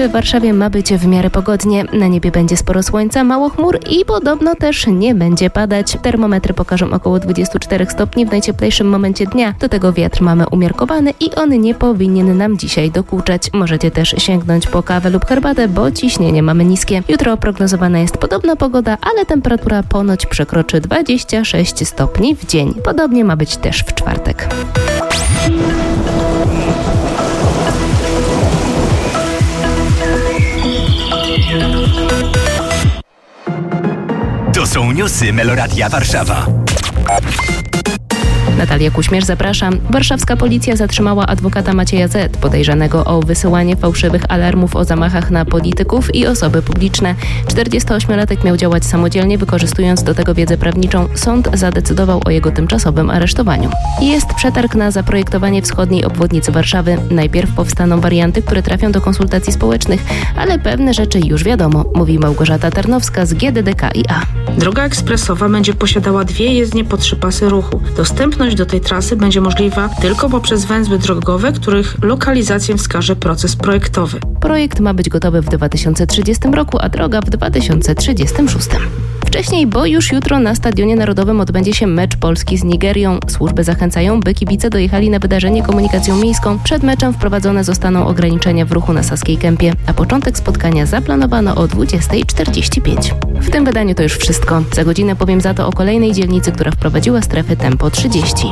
w Warszawie ma być w miarę pogodnie. Na niebie będzie sporo słońca, mało chmur i podobno też nie będzie padać. Termometry pokażą około 24 stopni w najcieplejszym momencie dnia. Do tego wiatr mamy umiarkowany i on nie powinien nam dzisiaj dokuczać. Możecie też sięgnąć po kawę lub herbatę, bo ciśnienie mamy niskie. Jutro prognozowana jest podobna pogoda, ale temperatura ponoć przekroczy 26 stopni w dzień. Podobnie ma być też w czwartek. To są newsy Meloradia Warszawa. Natalia Kuśmierz, zapraszam. Warszawska policja zatrzymała adwokata Macieja Z., podejrzanego o wysyłanie fałszywych alarmów o zamachach na polityków i osoby publiczne. 48-latek miał działać samodzielnie, wykorzystując do tego wiedzę prawniczą. Sąd zadecydował o jego tymczasowym aresztowaniu. Jest przetarg na zaprojektowanie wschodniej obwodnicy Warszawy. Najpierw powstaną warianty, które trafią do konsultacji społecznych, ale pewne rzeczy już wiadomo, mówi Małgorzata Tarnowska z GDDKiA. Droga ekspresowa będzie posiadała 2 jezdnie po 3 pasy ruchu. Dostępność do tej trasy będzie możliwa tylko poprzez węzły drogowe, których lokalizację wskaże proces projektowy. Projekt ma być gotowy w 2030 roku, a droga w 2036. Wcześniej, bo już jutro na Stadionie Narodowym odbędzie się mecz Polski z Nigerią. Służby zachęcają, by kibice dojechali na wydarzenie komunikacją miejską. Przed meczem wprowadzone zostaną ograniczenia w ruchu na Saskiej Kępie, a początek spotkania zaplanowano o 20:45. W tym wydaniu to już wszystko. Za godzinę powiem za to o kolejnej dzielnicy, która wprowadziła strefy tempo 30.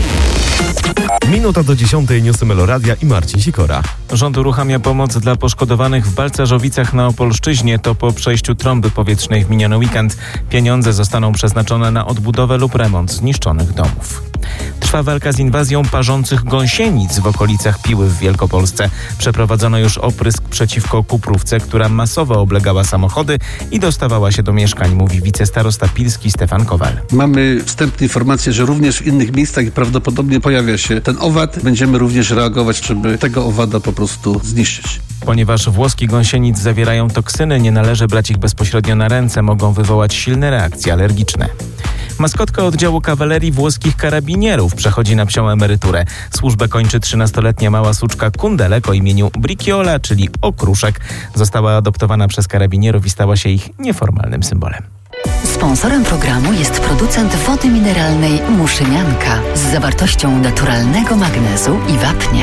Minuta do 10. Newsy Meloradia i Marcin Sikora. Rząd uruchamia pomoc dla poszkodowanych w Balcarzowicach na Opolszczyźnie. To po przejściu trąby powietrznej w miniony weekend. Pieniądze zostaną przeznaczone na odbudowę lub remont zniszczonych domów. Trwa walka z inwazją parzących gąsienic w okolicach Piły w Wielkopolsce. Przeprowadzono już oprysk przeciwko kuprówce, która masowo oblegała samochody i dostawała się do mieszkań, mówi wicestarosta pilski Stefan Kowal. Mamy wstępne informacje, że również w innych miejscach prawdopodobnie pojawia się ten owad. Będziemy również reagować, żeby tego owada po prostu zniszczyć. Ponieważ włoski gąsienic zawierają toksyny, nie należy brać ich bezpośrednio na ręce, mogą wywołać silne reakcje alergiczne. Maskotka oddziału kawalerii włoskich karabinierów przechodzi na psią emeryturę. Służbę kończy 13-letnia mała suczka Kundelek o imieniu Briciola, czyli okruszek. Została adoptowana przez karabinierów i stała się ich nieformalnym symbolem. Sponsorem programu jest producent wody mineralnej Muszynianka z zawartością naturalnego magnezu i wapnia.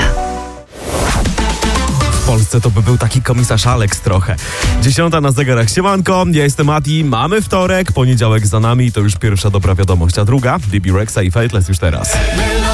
W Polsce to by był taki komisarz Alex trochę. 10 na zegarach. Siemanko, ja jestem Mati, mamy wtorek, poniedziałek za nami, to już pierwsza dobra wiadomość, a druga, Bibi Rexa i Fateless już teraz.